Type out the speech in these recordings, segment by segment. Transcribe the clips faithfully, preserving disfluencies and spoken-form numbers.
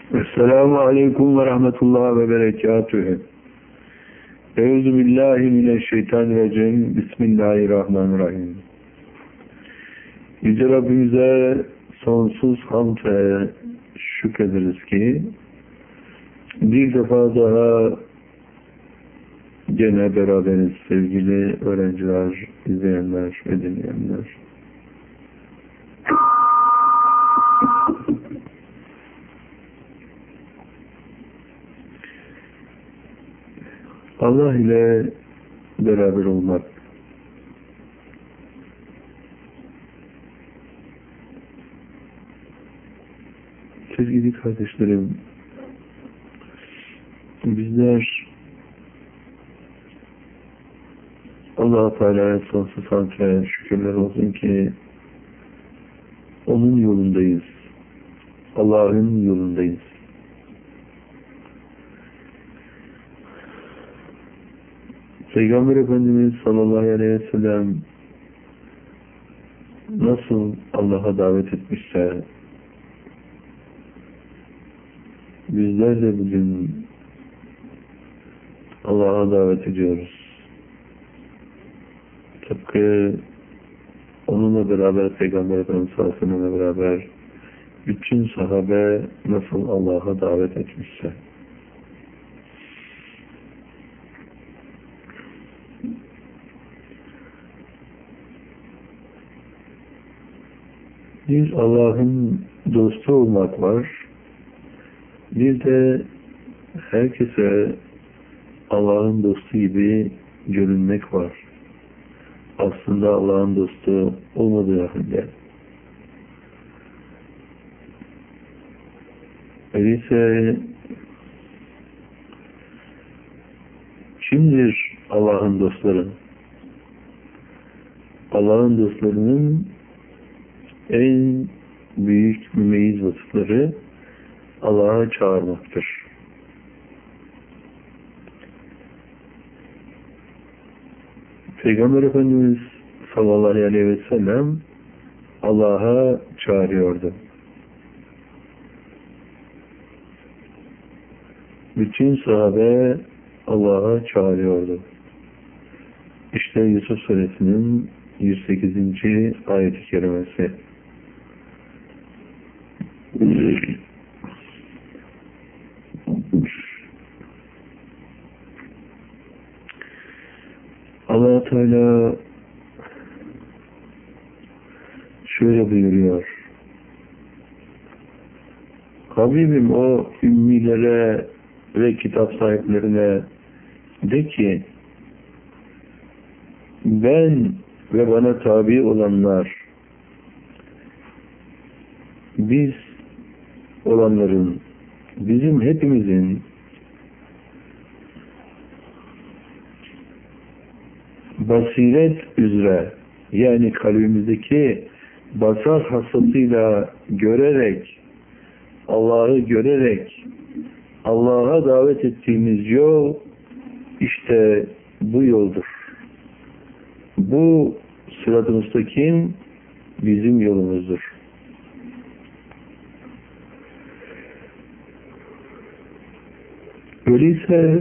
Esselamu Aleyküm ve Rahmetullah ve Berekatühü. Euzubillahimineşşeytanirracim. Bismillahirrahmanirrahim. Yüce Rabbimize sonsuz hamd ve şükrederiz ki bir defa daha gene beraberiz sevgili öğrenciler, izleyenler ve dinleyenler. Allah ile beraber olmak, sevgili kardeşlerim, bizler Allah-u Teala'ya sonsuz hamd ve şükürler olsun ki onun yolundayız, Allah'ın yolundayız. Peygamber Efendimiz sallallahu aleyhi ve sellem nasıl Allah'a davet etmişse bizler de bugün Allah'a davet ediyoruz. Tıpkı onunla beraber Peygamber Efendimiz sallallahu aleyhi ve sellem'le beraber bütün sahabe nasıl Allah'a davet etmişse. Bir Allah'ın dostu olmak var. Bir de herkese Allah'ın dostu gibi görünmek var. Aslında Allah'ın dostu olmadığı halde. Öyleyse kimdir Allah'ın dostları? Allah'ın dostlarının en büyük mümeyiz vasıfları Allah'a çağırmaktır. Peygamber Efendimiz sallallahu aleyhi ve sellem Allah'a çağırıyordu. Bütün sahabe Allah'a çağırıyordu. İşte Yusuf Suresinin yüz sekizinci ayet-i kerimesi. Allah Teala şöyle buyuruyor. Habibim o ümmilere ve kitap sahiplerine de ki ben ve bana tabi olanlar biz olanların bizim hepimizin basiret üzere yani kalbimizdeki basar hastasıyla görerek Allah'ı görerek Allah'a davet ettiğimiz yol işte bu yoldur. Bu sırat-ı müstakim bizim yolumuzdur. Öyleyse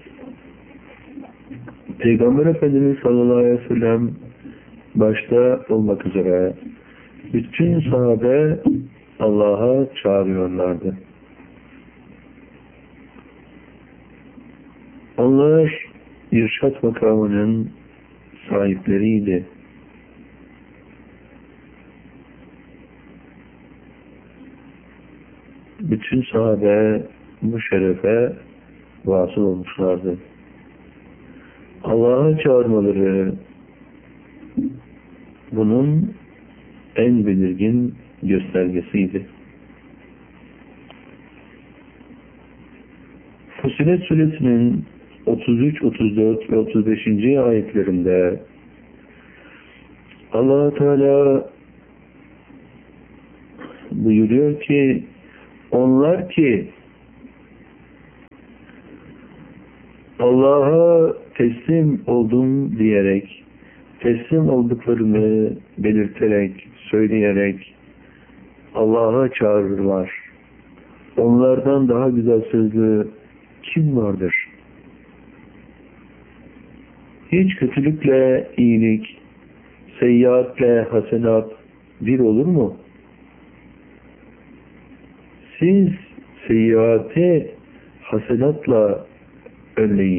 Peygamber Efendimiz sallallahu aleyhi ve sellem başta olmak üzere bütün sahabe Allah'a çağırıyorlardı. Onlar irşat makamının sahipleriydi. Bütün sahabe bu şerefe vasıl olmuşlardı. Allah'a çağırmaları bunun en belirgin göstergesiydi. Fussilet Suresinin otuz üç, otuz dört ve otuz beşinci ayetlerinde Allah Teala buyuruyor ki onlar ki Allah'a teslim oldum diyerek, teslim olduklarını belirterek, söyleyerek Allah'a çağırırlar. onlardan daha güzel sözlü kim vardır? Hiç kötülükle iyilik, seyyiatle hasenat bir olur mu? Siz seyyiatı hasenatla önleyin.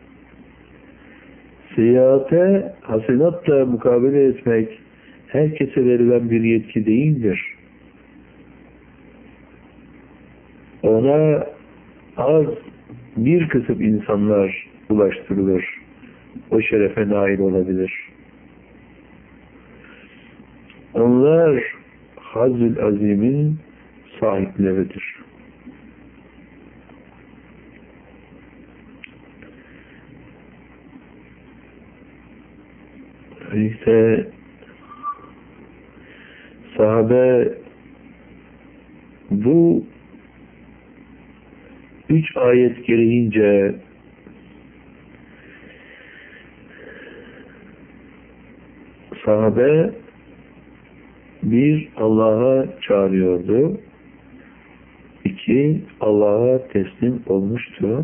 Seyyiate hasenatla mukabele etmek herkese verilen bir yetki değildir. Ona az bir kısım insanlar ulaştırılır. O şerefe nail olabilir. Onlar Hazzül Azim'in sahipleridir. İşte sahabe bu üç ayet gereğince sahabe bir, Allah'a çağırıyordu. İki, Allah'a teslim olmuştu.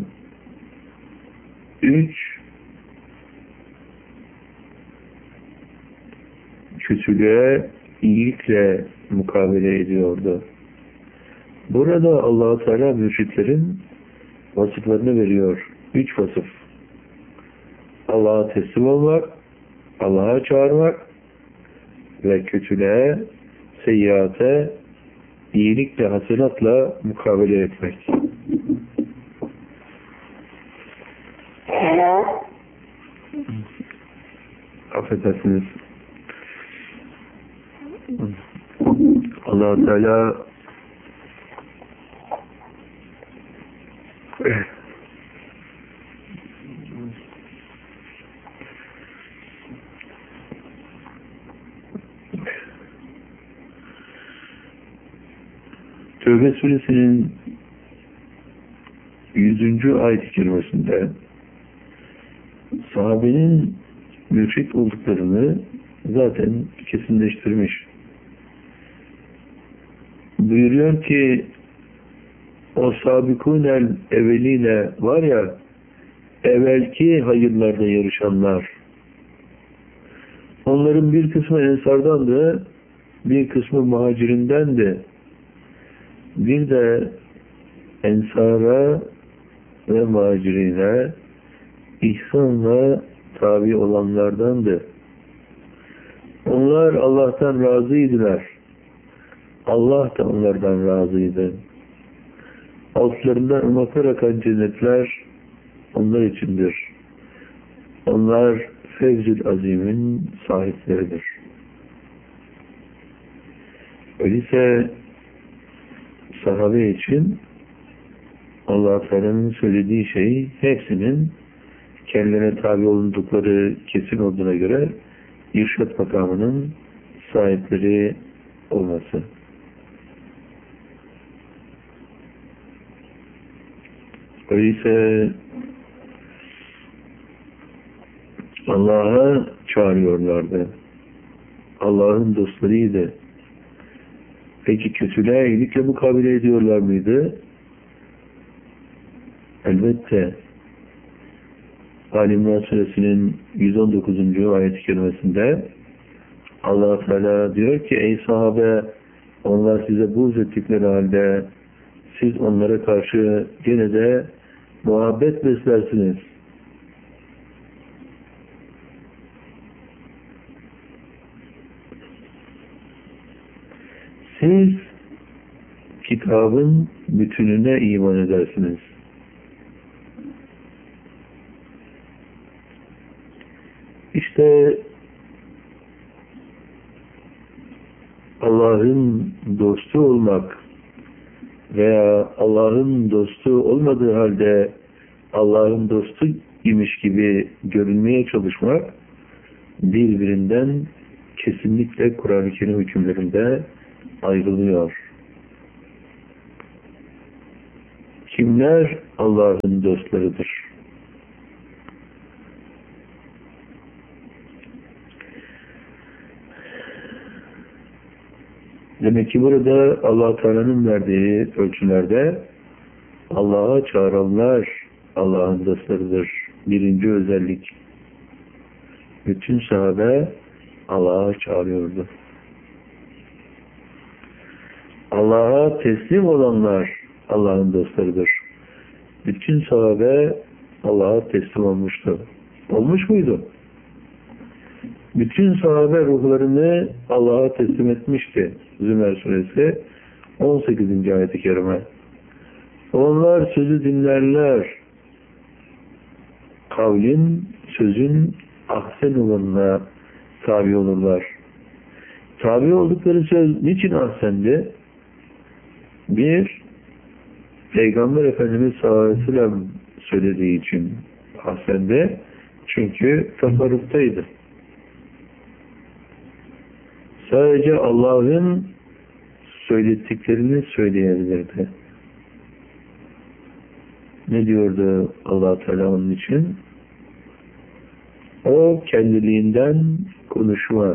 Üç, kötülüğe iyilikle mukabele ediyordu. Burada Allah-u Teala mürşitlerin vasıflarını veriyor. Üç vasıf. Allah'a teslim olmak, Allah'a çağırmak ve kötülüğe, seyyiate, iyilikle, hasenatla mukabele etmek. Affedersiniz. Allah-u Teala Tevbe suresinin yüzüncü ayet-i kerimesinde sahabenin mürşit olduklarını zaten kesinleştirmiş. Buyuruyor ki o sabikûnel evveline var ya, evvelki hayırlarda yarışanlar, onların bir kısmı ensardandı, bir kısmı muhacirindendi. Bir de ensara ve muhacirine ihsanla tabi olanlardandı. Onlar Allah'tan razıydılar. Allah da onlardan razıydı. Altlarından ırmaklar akan cennetler onlar içindir. Onlar Fevzül Azim'in sahipleridir. Öyleyse sahabe için Allah-u Teala'nın söylediği şey hepsinin kendilerine tabi olundukları kesin olduğuna göre irşad makamının sahipleri olması. Öyleyse Allah'a çağırıyorlardı. Allah'ın dostlarıydı. Peki kötülüğe iyilikle mukabele ediyorlar mıydı? Elbette. Ali İmran suresinin yüz on dokuzuncu ayet-i kerimesinde Allah Teala diyor ki ey sahabe, onlar size buğz ettikleri halde siz onlara karşı gene de muhabbet beslersiniz. Siz kitabın bütününe iman edersiniz. İşte Allah'ın dostu olmak veya Allah'ın dostu olmadığı halde Allah'ın dostu imiş gibi görünmeye çalışmak birbirinden kesinlikle Kur'an-ı Kerim hükümlerinde ayrılıyor. Kimler Allah'ın dostlarıdır? Demek ki burada Allah Teala'nın verdiği ölçülerde Allah'a çağıranlar Allah'ın dostlarıdır. Birinci özellik. Bütün sahabe Allah'a çağırıyordu. Allah'a teslim olanlar Allah'ın dostlarıdır. Bütün sahabe Allah'a teslim olmuştu. Olmuş muydu? Bütün sahabe ruhlarını Allah'a teslim etmişti. Zümer suresi on sekizinci ayet-i kerime. Onlar sözü dinlerler. Kavlin, sözün ahsen olanına tabi olurlar. Tabi oldukları söz niçin ahsendi? Bir, Peygamber Efendimiz sallallahu aleyhi ve sellem söylediği için ahsendi. Çünkü tasarruftaydı. Sadece Allah'ın söylediklerini söyleyebilirdi. Ne diyordu Allah Teala onun için? O kendiliğinden konuşmaz.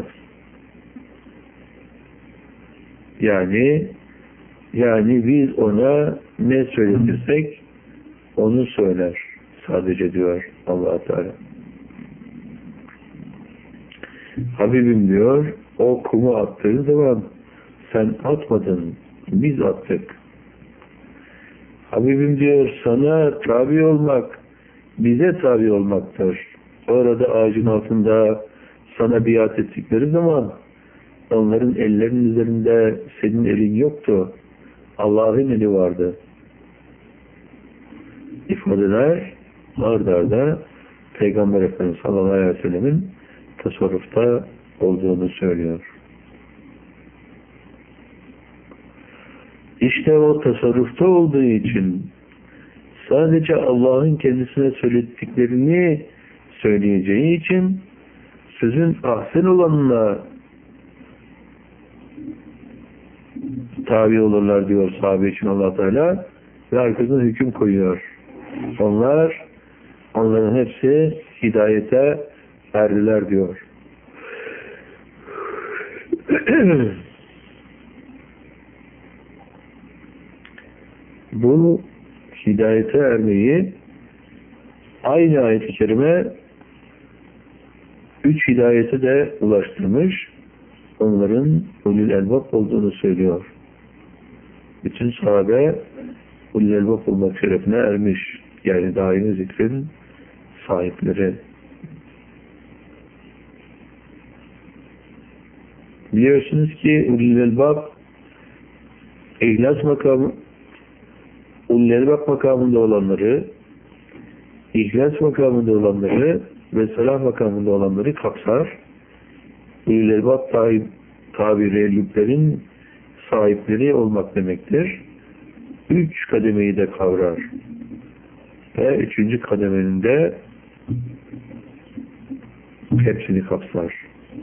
Yani yani biz ona ne söyletirsek onu söyler. Sadece diyor Allah Teala. Habibim diyor, o kumu attığı zaman sen atmadın, biz attık. Habibim diyor, sana tabi olmak, bize tabi olmaktır. Orada ağacın altında sana biat ettikleri zaman onların ellerinin üzerinde senin elin yoktu. Allah'ın eli vardı. İfadeler arda arda Peygamber Efendimiz sallallahu aleyhi ve sellemin tasarrufta olduğunu söylüyor. İşte o tasarrufta olduğu için sadece Allah'ın kendisine söylediklerini söyleyeceği için sözün ahsen olanına tabi olurlar diyor sahabe için Allah Teala ve arkasına hüküm koyuyor. Onlar, onların hepsi hidayete erdiler diyor. Bu hidayete ermeyi aynı ayet-i kerime üç hidayete de ulaştırmış, onların ulul elbab olduğunu söylüyor. Bütün sahabe ulul elbab olmak şerefine ermiş. Yani daimi zikrin sahipleri. Biliyorsunuz ki ulul elbab İhlas makamı ulul elbab makamında olanları, İhlas makamında olanları ve salah makamında olanları kapsar. Ulul elbab tabirliliklerin sahipleri olmak demektir. Üç kademeyi de kavrar. Ve üçüncü kademenin de hepsini kapsar.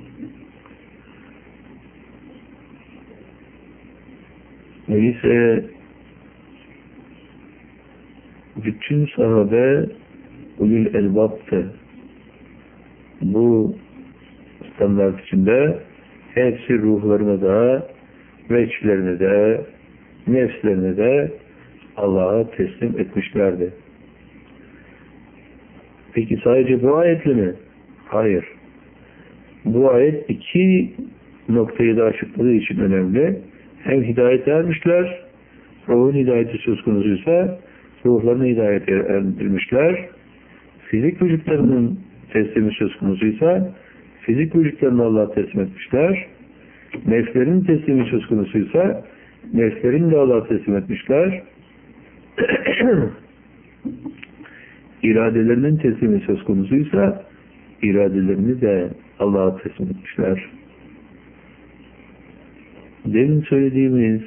Öyleyse bütün sahabe ulul elbaptı. Bu standart içinde hepsi ruhlarına da, veçlerine de, nefslerine de Allah'a teslim etmişlerdi. Peki sadece bu ayetle mi? Hayır. Bu ayet iki noktayı da açıkladığı için önemli. Hem hidayete ermişler, ruhun hidayeti söz konusuysa ruhlarını hidayete erdirmişler. Fizik vücutlarının teslimi söz konusuysa fizik vücutlarını Allah'a teslim etmişler. Nefslerin teslimi söz konusuysa nefslerini de Allah'a teslim etmişler. İradelerinin teslimi söz konusuysa iradelerini de Allah'a teslim etmişler. Demin söylediğimiz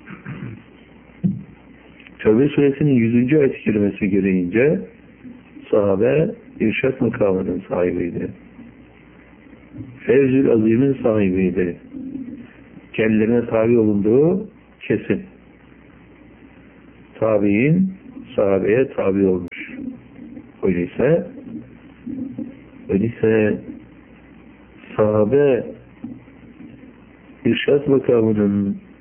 Tevbe suresinin yüzüncü ayet-i kerimesi gereğince sahabe irşat makamının sahibiydi. Fevzül Azim'in sahibiydi. Kendilerine tabi olunduğu kesin. Tabi'in sahabeye tabi olmuş. Öyleyse öyleyse sahabe irşat makamının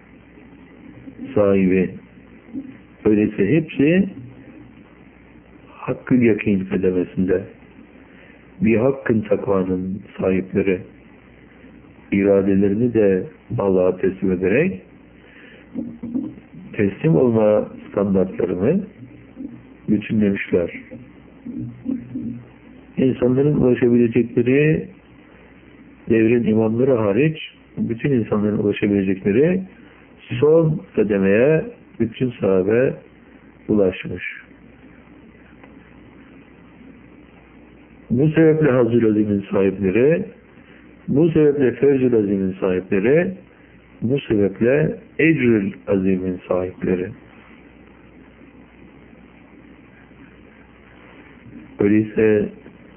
sahibi. Öyleyse hepsi hakkı yakin kademesinde. Bir hakkın takvanın sahipleri. İradelerini de Allah'a teslim ederek teslim olma standartlarını bütünlemişler. İnsanların ulaşabilecekleri, devrin imamları hariç bütün insanların ulaşabilecekleri son kademeye bütün sahabe ulaşmış. Bu sebeple Hazr-ı Azim'in sahipleri, bu sebeple Fevz-ül Azim'in sahipleri, bu sebeple Ecr-ül Azim'in sahipleri. Öyleyse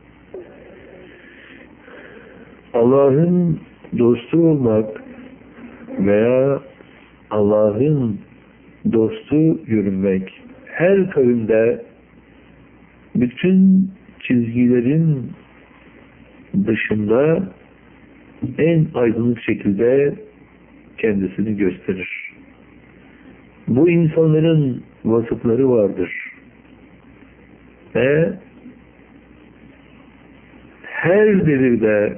Allah'ın dostu olmak veya Allah'ın dostu yürünmek her kavimde bütün çizgilerin dışında en aydınlık şekilde kendisini gösterir. Bu insanların vasıfları vardır. Ve her devirde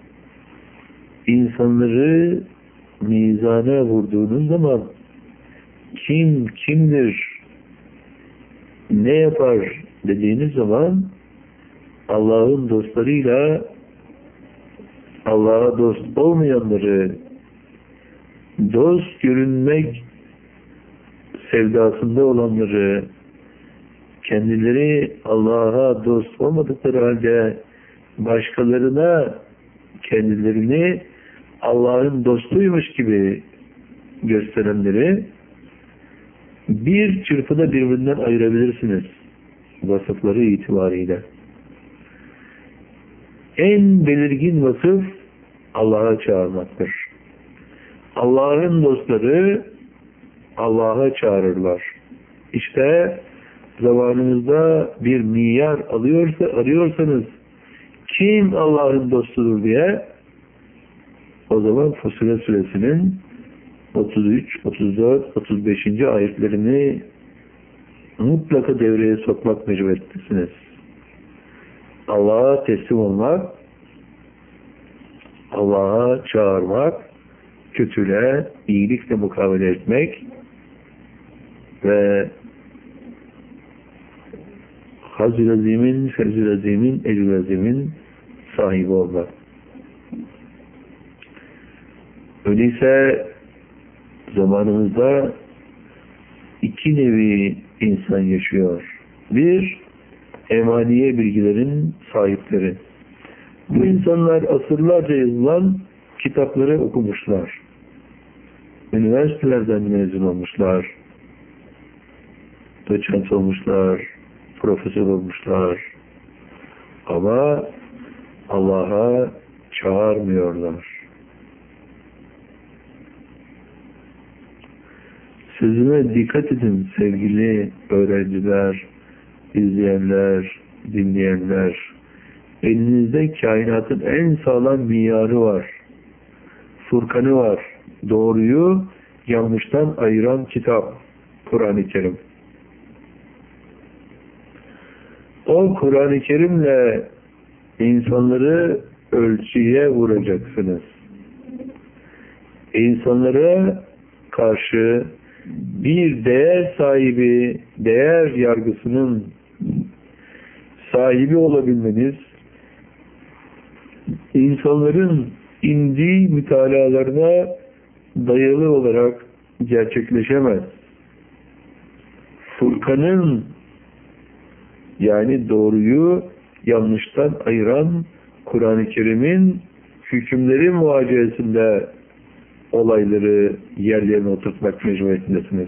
insanları mizana vurduğunuz zaman kim kimdir, ne yapar dediğiniz zaman Allah'ın dostlarıyla Allah'a dost olmayanları dost görünmek sevdasında olanları, kendileri Allah'a dost olmadıkları halde başkalarına kendilerini Allah'ın dostuymuş gibi gösterenleri bir çırpıda birbirinden ayırabilirsiniz vasıfları itibariyle. En belirgin vasıf Allah'a çağırmaktır. Allah'ın dostları Allah'a çağırırlar. İşte zamanınızda bir miyar alıyorsa, arıyorsanız kim Allah'ın dostudur diye o zaman Fussilet Suresinin otuz üç, otuz dört, otuz beşinci ayetlerini mutlaka devreye sokmak mecburiyetlisiniz. Allah'a teslim olmak, Allah'a çağırmak, kötüle iyilikle mukabele etmek ve Hazr-ı Azim'in, Fevz-ül Azim'in, Ecr-ül Azim'in sahibi olmak. Öyleyse zamanımızda iki nevi insan yaşıyor. Bir, emaniye bilgilerin sahipleri. Bu insanlar asırlarca yazılan kitapları okumuşlar. Üniversitelerden mezun olmuşlar. Doçent olmuşlar. Profesör olmuşlar. Ama Allah'a çağırmıyorlar. Sözüme dikkat edin sevgili öğrenciler, izleyenler, dinleyenler. Elinizde kainatın en sağlam miyarı var. Furkanı var. Doğruyu yanlıştan ayıran kitap. Kur'an-ı Kerim. O Kur'an-ı Kerim'le insanları ölçüye vuracaksınız. İnsanlara karşı bir değer sahibi, değer yargısının sahibi olabilmeniz, insanların indiği mütalalarına dayalı olarak gerçekleşemez. Furkanın, yani doğruyu yanlıştan ayıran Kur'an-ı Kerim'in hükümleri muhacesinde olayları yerlerine oturtmak mecburiyetindesiniz.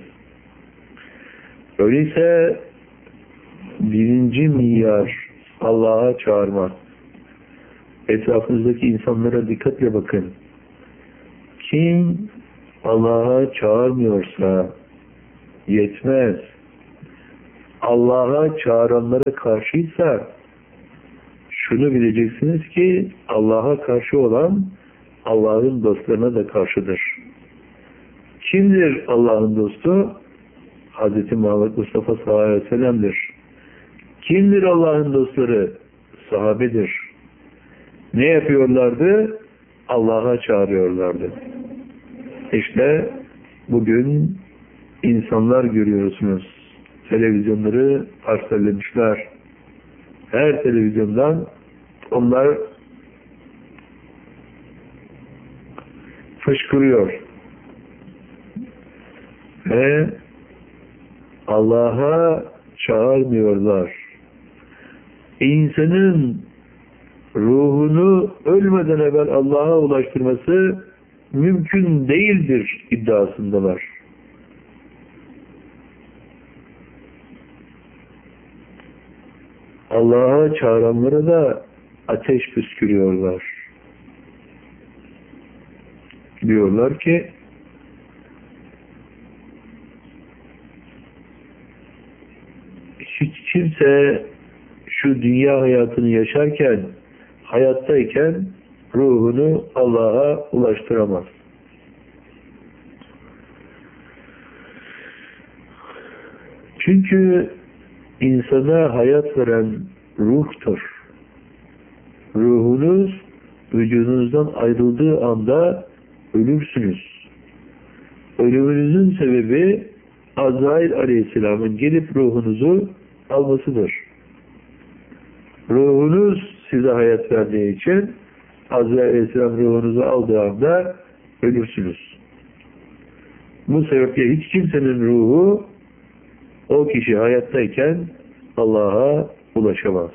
Öyleyse birinci miyar Allah'a çağırmak. Etrafınızdaki insanlara dikkatle bakın. Kim Allah'a çağırmıyorsa yetmez. Allah'a çağıranlara karşıysa şunu bileceksiniz ki Allah'a karşı olan Allah'ın dostlarına da karşıdır. Kimdir Allah'ın dostu? Hazreti Muhammed Mustafa sallallahu aleyhi ve sellem'dir. Kimdir Allah'ın dostları? Sahabedir. Ne yapıyorlardı? Allah'a çağırıyorlardı. İşte bugün insanlar görüyorsunuz. Televizyonları parsellemişler. Her televizyondan onlar fışkırıyor. Ve Allah'a çağırmıyorlar. İnsanın ruhunu ölmeden evvel Allah'a ulaştırması mümkün değildir iddiasındalar. Allah'a çağıranlara da ateş püskürüyorlar. Diyorlar ki hiç kimse şu dünya hayatını yaşarken, hayattayken ruhunu Allah'a ulaştıramaz. Çünkü insana hayat veren ruhtur. Ruhunuz vücudunuzdan ayrıldığı anda ölürsünüz. Ölümünüzün sebebi Azrail Aleyhisselam'ın gelip ruhunuzu almasıdır. Ruhunuz size hayat verdiği için Azrail Aleyhisselam ruhunuzu aldığı anda ölürsünüz. Bu sebeple hiç kimsenin ruhu o kişi hayattayken Allah'a ulaşamaz.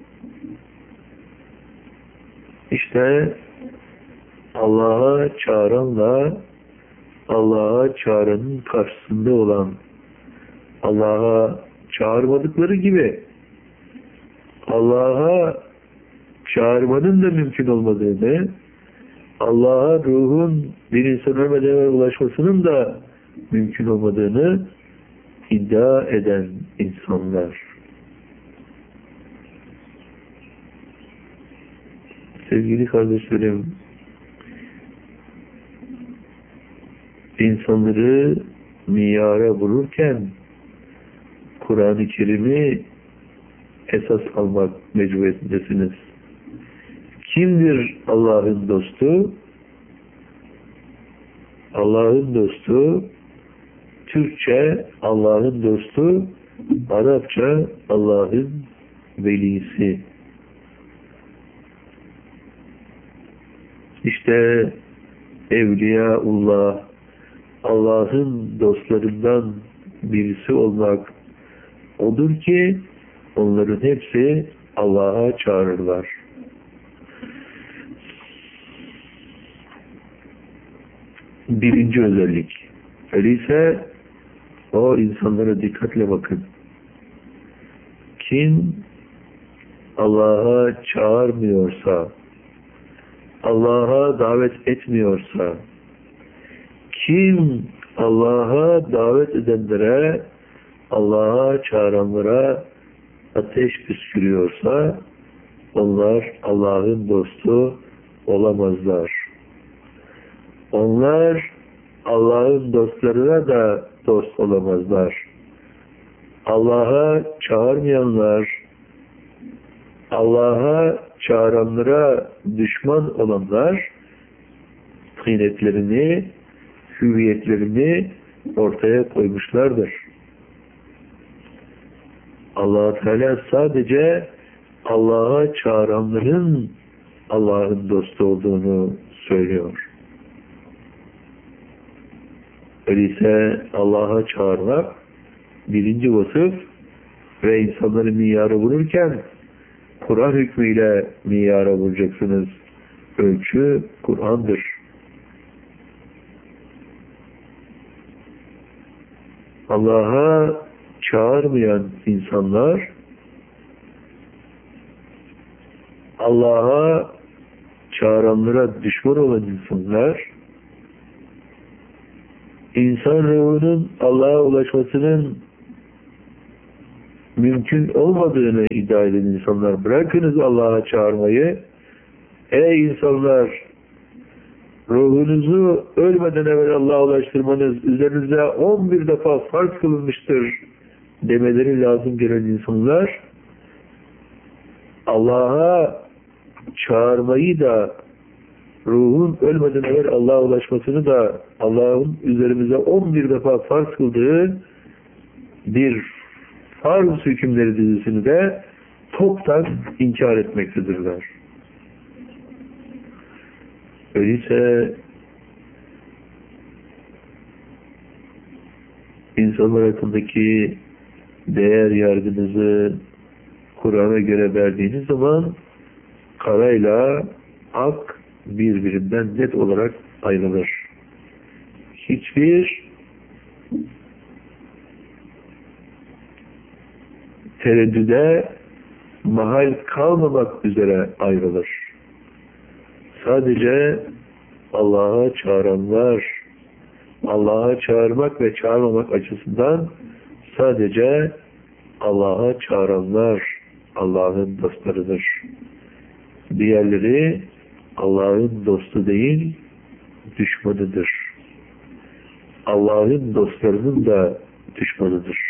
İşte Allah'a çağıranla Allah'a çağıranın karşısında olan, Allah'a çağırmadıkları gibi Allah'a çağırmanın da mümkün olmadığını, Allah'a ruhun bir insan ölmeden evvel ulaşmasının da mümkün olmadığını iddia eden insanlar. Sevgili kardeşlerim, insanları miyara vururken Kur'an-ı Kerim'i esas almak mecburiyetindesiniz. Kimdir Allah'ın dostu? Allah'ın dostu, Türkçe Allah'ın dostu, Arapça Allah'ın velisi. İşte Evliyaullah, Allah'ın dostlarından birisi olmak odur ki onların hepsi Allah'a çağırırlar. Birinci özellik. Öyleyse o insanlara dikkatle bakın. Kim Allah'a çağırmıyorsa, Allah'a davet etmiyorsa, kim Allah'a davet edenlere, Allah'a çağıranlara ateş püskürüyorsa, onlar Allah'ın dostu olamazlar. Onlar Allah'ın dostlarına da dost olamazlar. Allah'a çağırmayanlar, Allah'a çağıranlara düşman olanlar, kıynetlerini, hüviyetlerini ortaya koymuşlardır. Allah Teala sadece Allah'a çağıranların Allah'ın dostu olduğunu söylüyor. Öyleyse Allah'a çağırmak birinci vasıf ve insanları miyara vururken Kur'an hükmüyle miyara vuracaksınız. Ölçü Kur'an'dır. Allah'a çağırmayan insanlar, Allah'a çağıranlara düşman olan insanlar, insan ruhunun Allah'a ulaşmasının mümkün olmadığını iddia eden insanlar, bırakınız Allah'a çağırmayı, ey insanlar, ruhunuzu ölmeden evvel Allah'a ulaştırmanız üzerinize on bir defa farz kılınmıştır demeleri lazım gelen insanlar Allah'a çağırmayı da ruhun ölmeden evvel Allah'a ulaşmasını da Allah'ın üzerimize on bir defa farz kıldığı bir farz hükümleri dizisini de toptan inkar etmektedirler. Öyleyse insanlar hakkındaki değer yargınızı Kur'an'a göre verdiğiniz zaman karayla ak birbirinden net olarak ayrılır. Hiçbir tereddüde mahal kalmamak üzere ayrılır. Sadece Allah'a çağıranlar, Allah'a çağırmak ve çağırmamak açısından sadece Allah'a çağıranlar Allah'ın dostlarıdır. Diğerleri Allah'ın dostu değil, düşmanıdır. Allah'ın dostlarının da düşmanıdır.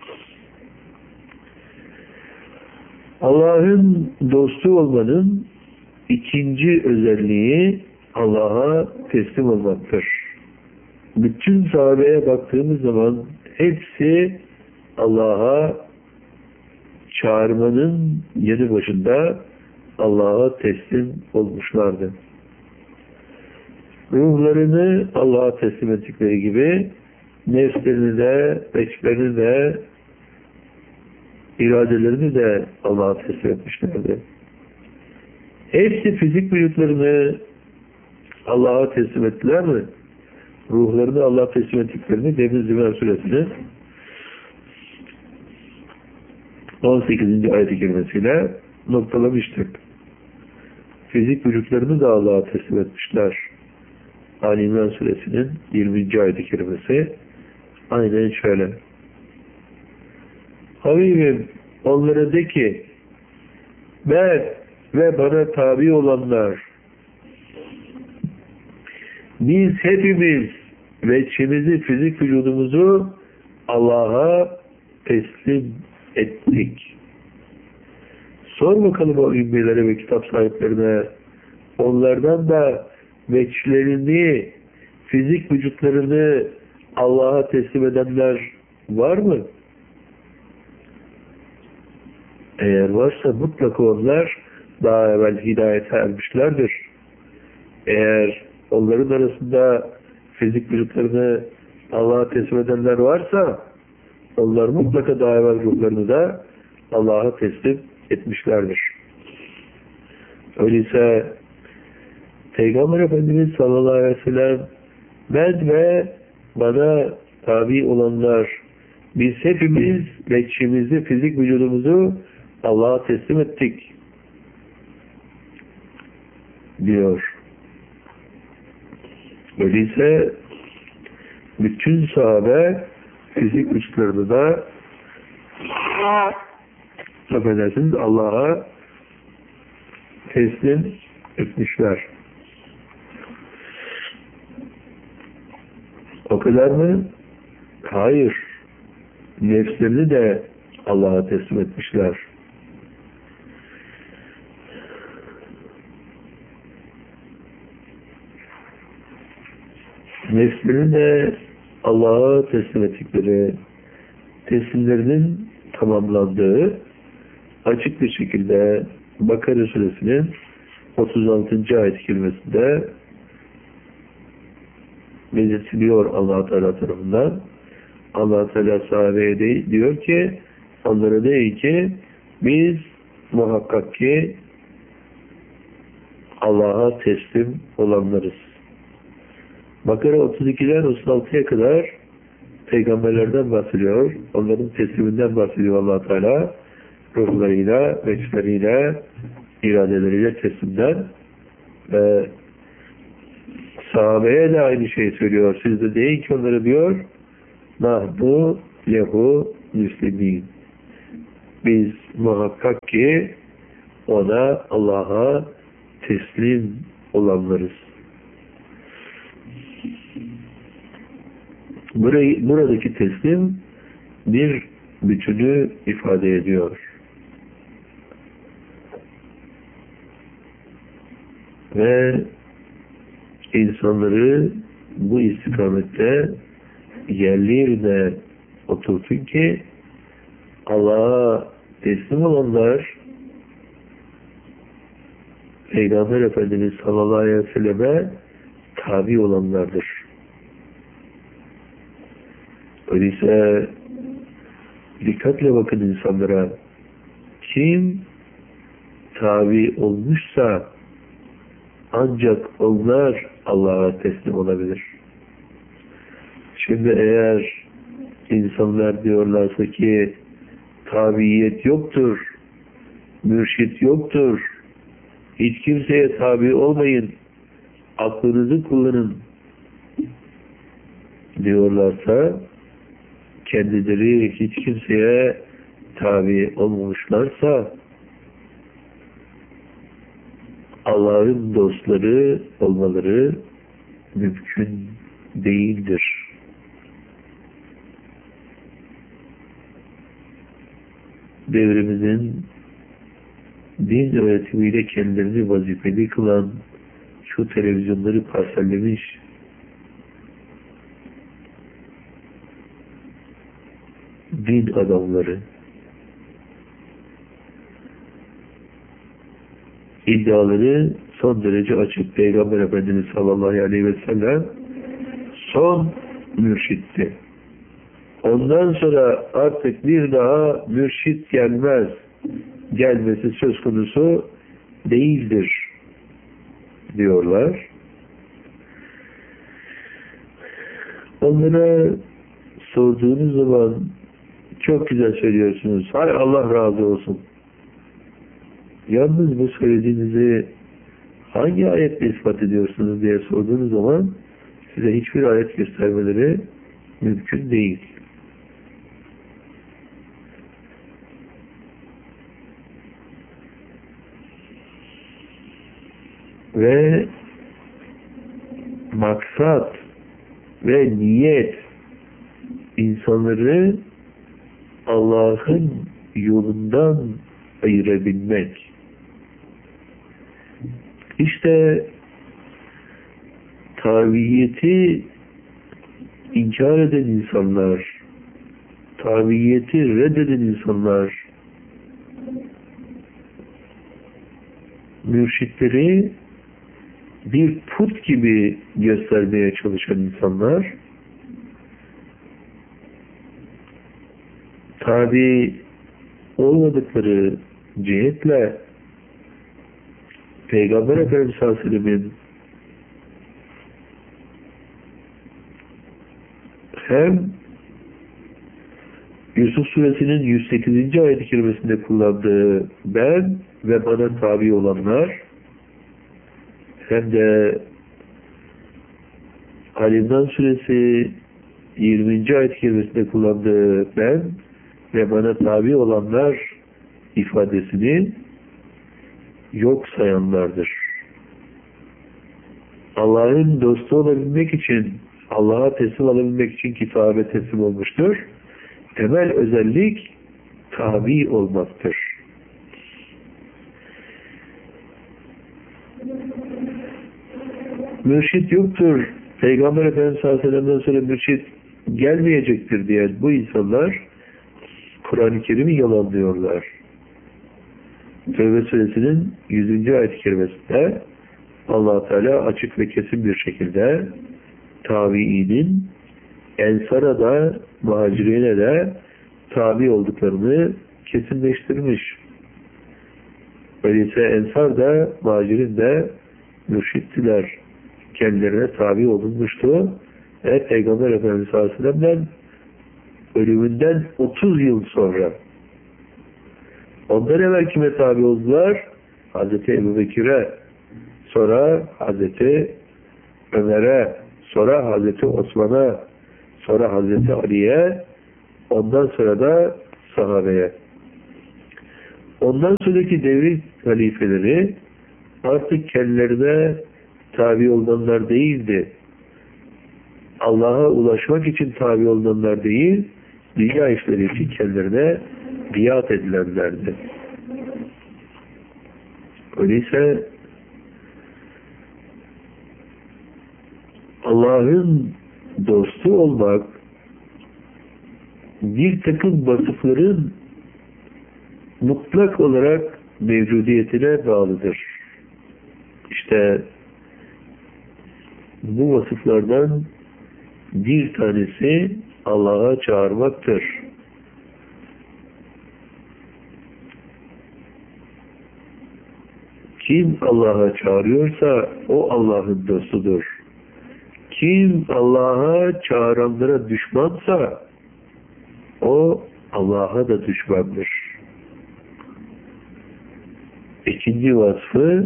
Allah'ın dostu olmanın ikinci özelliği Allah'a teslim olmaktır. Bütün sahabeye baktığımız zaman hepsi Allah'a çağırmanın yanı başında Allah'a teslim olmuşlardı. Ruhlarını Allah'a teslim ettikleri gibi nefslerini de, peşlerini de, iradelerini de Allah'a teslim etmişlerdi. Hepsi fizik vücutlarını Allah'a teslim ettiler mi? Ruhlarını Allah'a teslim ettiklerini Devir Zümer Suresi'nin on sekizinci ayet-i kerimesiyle noktalamıştık. Fizik vücutlarını da Allah'a teslim etmişler. Ali İmran Suresi'nin yirminci ayet-i kerimesi aynen şöyle. Habibim onlara de ki ben ve bana tabi olanlar biz hepimiz ve içimizi, fizik vücudumuzu Allah'a teslim ettik. Sor bakalım o ümmelere ve kitap sahiplerine, onlardan da veçlerini, fizik vücutlarını Allah'a teslim edenler var mı? Eğer varsa mutlaka onlar daha evvel hidayete ermişlerdir. Eğer onların arasında fizik vücutlarını Allah'a teslim edenler varsa onlar mutlaka daha evvel ruhlarını da Allah'a teslim etmişlerdir. Öyleyse Peygamber Efendimiz sallallahu aleyhi ve sellem ben ve bana tabi olanlar biz hepimiz ve içimizi, fizik vücudumuzu Allah'a teslim ettik diyor. Öyleyse bütün sahabe fizik güçlerini de affedersiniz Allah'a teslim etmişler. O kadar mı? Hayır. Nefslerini de Allah'a teslim etmişler. Nefslerini de Allah'a teslim ettikleri, teslimlerinin tamamlandığı açık bir şekilde Bakara Suresinin otuz altıncı ayet-i kerimesinde belirtiliyor Allah Teala tarafından. Allah Teala sahabeye de diyor ki onlara değil ki biz muhakkak ki Allah'a teslim olanlarız. Bakara otuz ikiden otuz altıya kadar peygamberlerden bahsediyor. Onların tesliminden bahsediyor Allah Teala. Ruhlarıyla, veçleriyle, iradeleriyle teslimden. Ve sahabeye de aynı şeyi söylüyor. Siz de deyin ki onlara diyor nahnu lehu müslimin. Biz muhakkak ki ona Allah'a teslim olanlarız. Burayı, buradaki teslim bir bütünü ifade ediyor. Ve insanları bu istikamette yerli yerine oturtun ki Allah'a teslim olanlar Peygamber Efendimiz sallallahu aleyhi ve selleme tabi olanlardır. Öyleyse dikkatle bakın insanlara. Kim tabi olmuşsa ancak onlar Allah'a teslim olabilir. Şimdi eğer insanlar diyorlarsa ki tabiyet yoktur, mürşit yoktur, hiç kimseye tabi olmayın, aklınızı kullanın diyorlarsa, kendileri hiç kimseye tabi olmamışlarsa Allah'ın dostları olmaları mümkün değildir. Devrimizin din öğretimiyle kendilerini vazifeli kılan, şu televizyonları parsellemiş, din adamları, iddiaları son derece açık. Peygamber Efendimiz sallallahu aleyhi ve sellem son mürşitti. Ondan sonra artık bir daha mürşit gelmez. Gelmesi söz konusu değildir diyorlar. Onlara sorduğunuz zaman çok güzel söylüyorsunuz. Hay Allah razı olsun. Yalnız bu söylediğinizi hangi ayetle ispat ediyorsunuz diye sorduğunuz zaman size hiçbir ayet göstermeleri mümkün değil. Ve maksat ve niyet insanları Allah'ın yolundan ayırabilmek. İşte taviyeti inkar eden insanlar, taviyeti reddeden insanlar, mürşitleri bir put gibi göstermeye çalışan insanlar, tabi olmadıkları cihetle Peygamber Efendimiz sallallahu aleyhi ve sellem'in hem Yusuf Suresinin yüz sekizinci ayet-i kerimesinde kullandığı ben ve bana tabi olanlar, hem de Ali İmran Suresi yirminci ayet-i kerimesinde kullandığı ben ve bana tabi olanlar ifadesini yok sayanlardır. Allah'ın dostu olabilmek için, Allah'a teslim olabilmek için kitabe teslim olmuştur. Temel özellik tabi olmaktır. Mürşit yoktur, Peygamber Efendimiz sallallahu aleyhi ve sellem'den sonra mürşit gelmeyecektir diyen bu insanlar Kur'an-ı Kerim'i yalanlıyorlar. Tevbe Suresinin yüzüncü ayet-i kerimesinde Allah Teala açık ve kesin bir şekilde tabiinin Ensar'a da muhacirine de tabi olduklarını kesinleştirmiş. Öyleyse Ensar da muhacirin de mürşittiler. Kendilerine tabi olunmuştu. Ve Peygamber Efendimiz sallallahu aleyhi ve sellem'den ölümünden otuz yıl sonra ondan evvel kime tabi oldular? Hazreti Ebubekir'e, sonra Hazreti Ömer'e, sonra Hazreti Osman'a, sonra Hazreti Ali'ye, ondan sonra da sahabeye. Ondan sonraki devrin halifeleri artık kendilerine tabi olanlar değildi. Allah'a ulaşmak için tabi olunanlar değil, dünya işleri için kendilerine biat edilenlerdi. Öyleyse Allah'ın dostu olmak bir takım vasıfların mutlak olarak mevcudiyetine bağlıdır. İşte bu vasıflardan bir tanesi Allah'a çağırmaktır. Kim Allah'a çağırıyorsa o Allah'ın dostudur. Kim Allah'a çağıranlara düşmansa o Allah'a da düşmandır. İkinci vasfı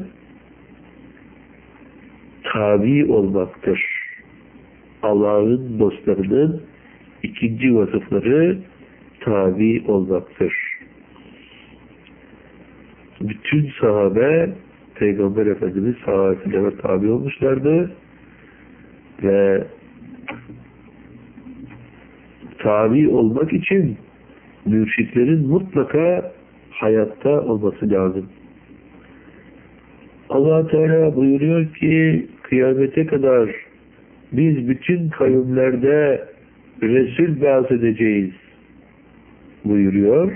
tabi olmaktır. Allah'ın dostlarının ikinci vasıfları tabi olmaktır. Bütün sahabe Peygamber Efendimiz sallallahu aleyhi ve sellem'e tabi olmuşlardı ve tabi olmak için mürşitlerin mutlaka hayatta olması lazım. Allah Teala buyuruyor ki kıyamete kadar biz bütün kavimlerde Resul bahsedeceğiz buyuruyor.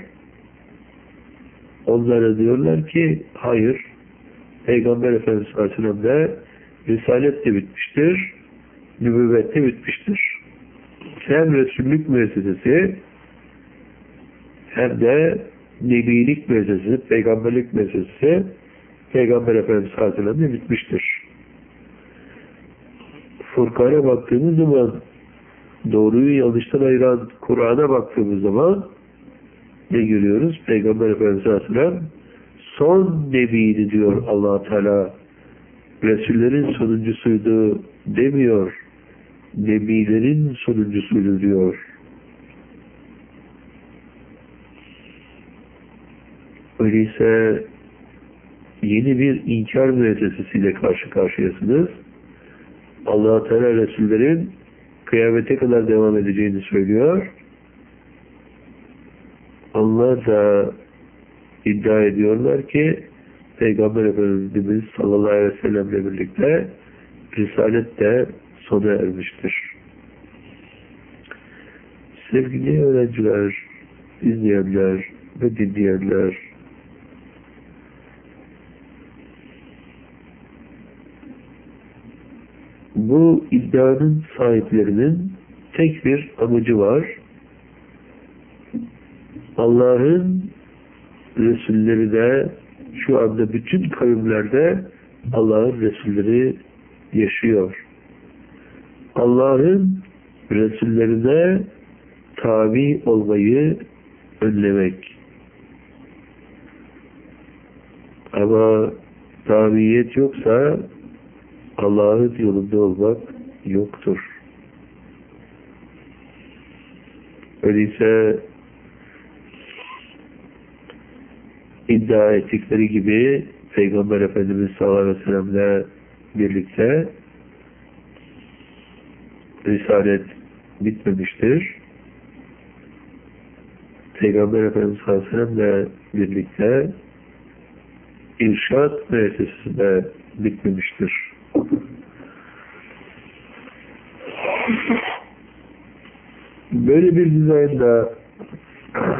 Onlara diyorlar ki hayır, Peygamber Efendimiz sallallahu aleyhi ve sellem'de Risalet de bitmiştir, nübüvvet de bitmiştir. Hem Resullük müessesesi hem de Nebilik müessesesi, Peygamberlik müessesesi Peygamber Efendimiz sallallahu aleyhi ve sellem'de bitmiştir. Furkan'a baktığımız zaman, doğruyu yanlıştan ayıran Kur'an'a baktığımız zaman ne görüyoruz? Peygamber Efendimiz sallallahu aleyhi ve sellem son nebiydi diyor Allah Teala. Resullerin sonuncusuydu demiyor. Nebilerin sonuncusuydu diyor. Öyleyse yeni bir inkar müessesesiyle karşı karşıyasınız. Allah Teala Resullerin kıyamete kadar devam edeceğini söylüyor. Onlar da iddia ediyorlar ki Peygamber Efendimiz sallallahu aleyhi ve sellemle birlikte Risalet de sona ermiştir. Sevgili öğrenciler, izleyenler ve dinleyenler, bu iddianın sahiplerinin tek bir amacı var. Allah'ın Resulleri de şu anda bütün kavimlerde Allah'ın Resulleri yaşıyor. Allah'ın Resullerine tabi olmayı önlemek. Ama tabiyet yoksa Allah'ın yolunda olmak yoktur. Öyleyse iddia ettikleri gibi Peygamber Efendimiz sallallahu aleyhi ve sellem'le birlikte Risalet bitmemiştir. Peygamber Efendimiz sallallahu aleyhi ve sellem'le birlikte irşad müessesesi de bitmemiştir. Böyle bir dizaynda